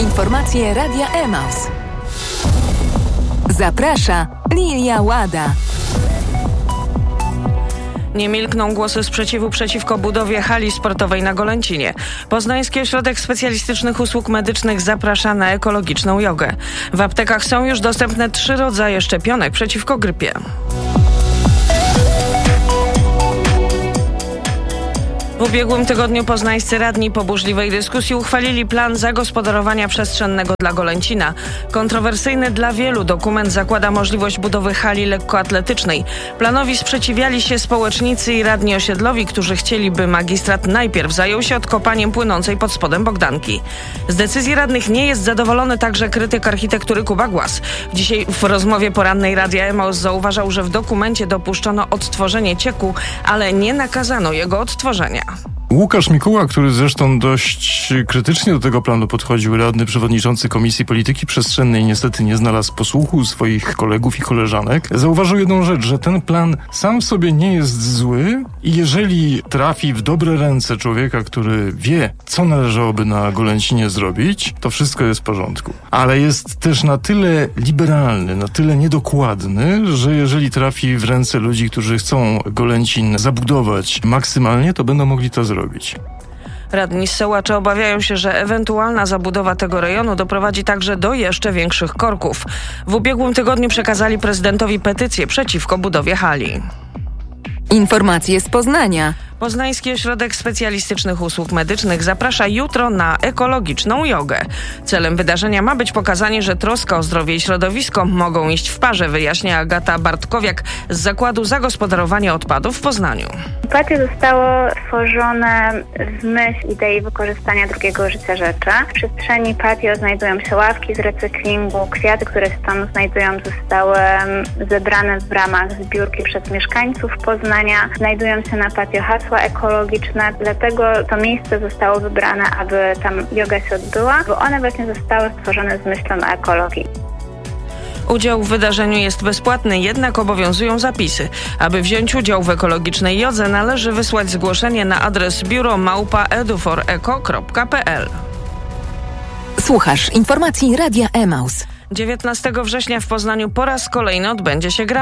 Informacje Radia Emaus. Zaprasza Lilia Łada. Nie milkną głosy sprzeciwu przeciwko budowie hali sportowej na Golęcinie. Poznański Ośrodek Specjalistycznych Usług Medycznych zaprasza na ekologiczną jogę. W aptekach są już dostępne 3 rodzaje szczepionek przeciwko grypie. W ubiegłym tygodniu poznańscy radni po burzliwej dyskusji uchwalili plan zagospodarowania przestrzennego dla Golęcina. Kontrowersyjny dla wielu dokument zakłada możliwość budowy hali lekkoatletycznej. Planowi sprzeciwiali się społecznicy i radni osiedlowi, którzy chcieli, by magistrat najpierw zajął się odkopaniem płynącej pod spodem Bogdanki. Z decyzji radnych nie jest zadowolony także krytyk architektury Kuba Głaz. Dzisiaj w rozmowie porannej Radia Emaus zauważał, że w dokumencie dopuszczono odtworzenie cieku, ale nie nakazano jego odtworzenia. Łukasz Mikuła, który zresztą dość krytycznie do tego planu podchodził, radny przewodniczący Komisji Polityki Przestrzennej, niestety nie znalazł posłuchu swoich kolegów i koleżanek. Zauważył jedną rzecz, że ten plan sam w sobie nie jest zły i jeżeli trafi w dobre ręce człowieka, który wie, co należałoby na Golęcinie zrobić, to wszystko jest w porządku. Ale jest też na tyle liberalny, na tyle niedokładny, że jeżeli trafi w ręce ludzi, którzy chcą Golęcin zabudować maksymalnie, to będą mogli to zrobić. Radni z Sołacza obawiają się, że ewentualna zabudowa tego rejonu doprowadzi także do jeszcze większych korków. W ubiegłym tygodniu przekazali prezydentowi petycję przeciwko budowie hali. Informacje z Poznania. Poznański Ośrodek Specjalistycznych Usług Medycznych zaprasza jutro na ekologiczną jogę. Celem wydarzenia ma być pokazanie, że troska o zdrowie i środowisko mogą iść w parze, wyjaśnia Agata Bartkowiak z Zakładu Zagospodarowania Odpadów w Poznaniu. Patio zostało stworzone w myśl idei wykorzystania drugiego życia rzeczy. W przestrzeni patio znajdują się ławki z recyklingu, kwiaty, które się tam znajdują, zostały zebrane w ramach zbiórki przez mieszkańców Poznania. Znajdują się na patio hasła ekologiczne, dlatego to miejsce zostało wybrane, aby tam joga się odbyła, bo one właśnie zostały stworzone z myślą o ekologii. Udział w wydarzeniu jest bezpłatny, jednak obowiązują zapisy. Aby wziąć udział w ekologicznej jodze, należy wysłać zgłoszenie na adres biuro@eduforeko.pl. Słuchasz informacji Radia Emaus. 19 września w Poznaniu po raz kolejny odbędzie się gra